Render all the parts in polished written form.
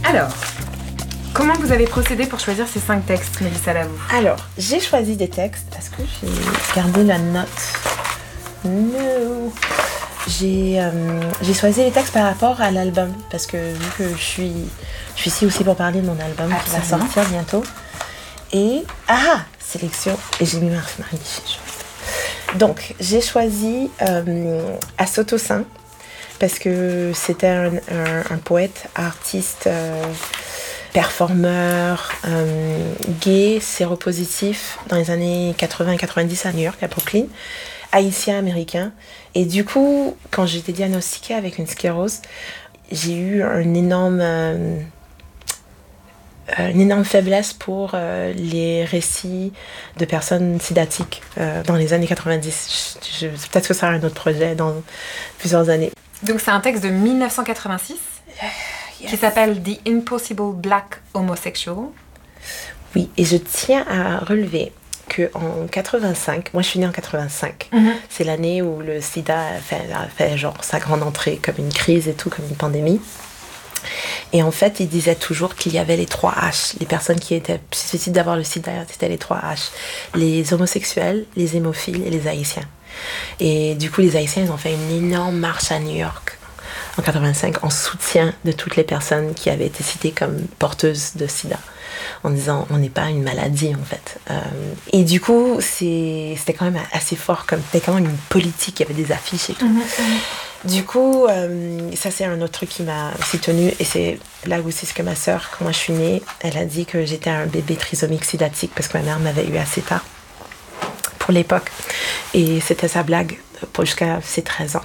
Alors, comment vous avez procédé pour choisir ces 5 textes, Mélissa Lavoux? Alors, j'ai choisi des textes. Est-ce que j'ai gardé la note? Non. J'ai choisi les textes par rapport à l'album. Parce que vu que je suis ici aussi pour parler de mon album qui va sortir bientôt. Et, sélection. Et j'ai mis Marie. Donc, j'ai choisi Asoto Saint. Parce que c'était un poète, artiste, performeur, gay, séropositif dans les années 80-90 à New York, à Brooklyn, haïtien-américain. Et du coup, quand j'ai été diagnostiquée avec une sclérose, j'ai eu une énorme faiblesse pour les récits de personnes sidatiques dans les années 90. Peut-être que ça sera un autre projet dans plusieurs années. Donc c'est un texte de 1986 qui s'appelle The Impossible Black Homosexual. Oui, et je tiens à relever qu'en 85, moi je suis née en 85, c'est l'année où le sida a fait genre sa grande entrée comme une crise et tout, comme une pandémie. Et en fait, il disait toujours qu'il y avait les 3 H. Les personnes qui étaient susceptibles d'avoir le sida, c'était les 3 H. Les homosexuels, les hémophiles et les haïtiens. Et du coup, les haïtiens, ils ont fait une énorme marche à New York en 85 en soutien de toutes les personnes qui avaient été citées comme porteuses de sida. En disant, on n'est pas une maladie, en fait. Et du coup, c'était quand même assez fort. C'était quand même une politique, il y avait des affiches et tout. Du coup, ça c'est un autre truc qui m'a aussi tenue. Et c'est là où c'est ce que ma sœur, quand moi je suis née, elle a dit que j'étais un bébé trisomique sidatique parce que ma mère m'avait eu assez tard pour l'époque. Et c'était sa blague jusqu'à ses 13 ans.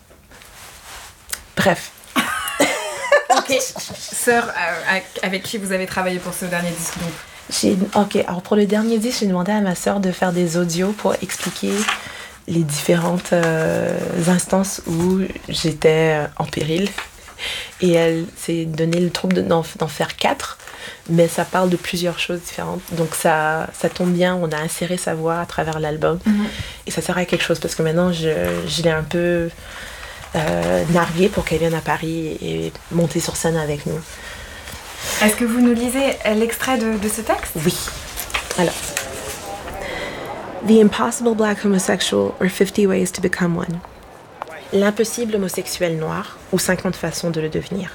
Bref. Ok. Sœur, avec qui vous avez travaillé pour ce dernier disque donc? Alors pour le dernier disque, j'ai demandé à ma sœur de faire des audios pour expliquer les différentes instances où j'étais en péril. Et elle s'est donné le trouble d'en faire 4, mais ça parle de plusieurs choses différentes. Donc ça tombe bien, on a inséré sa voix à travers l'album. Et ça sert à quelque chose, parce que maintenant, je l'ai un peu narguée pour qu'elle vienne à Paris et monter sur scène avec nous. Est-ce que vous nous lisez l'extrait de ce texte? Oui. Alors. The Impossible Black Homosexual or 50 Ways to Become One. L'impossible homosexuel noir ou 50 façons de le devenir.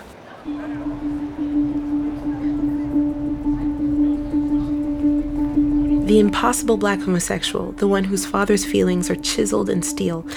The impossible black homosexual, the one whose father's feelings are chiseled in steel